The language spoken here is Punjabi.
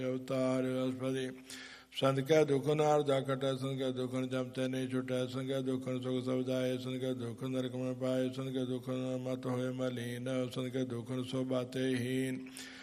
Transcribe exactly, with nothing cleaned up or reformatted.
ਅਵਤਾਰ ਅਸਪਦੀ ਸੰਤ ਕੈ ਦੁਖ ਨਾਰ ਜਾ ਕਟੈ ਸੰਤ ਕੈ ਦੁਖਨ ਜਮਤੈ ਨਹੀਂ ਛੁਟੈ ਸੰਤ ਕੈ ਦੁਖਨ ਸੁਖ ਸਬਦਾਏ ਸੰਤ ਕੈ ਦੁਖ ਨਰਕ ਮੈ ਪਾਏ ਸੰਤ ਕੈ ਦੁਖਨ ਮਤ ਹੋਏ ਮਲੀਨ ਸੰਤ ਕੈ ਦੁਖਨ ਸੋ ਬਾਤੇ ਹੀਨ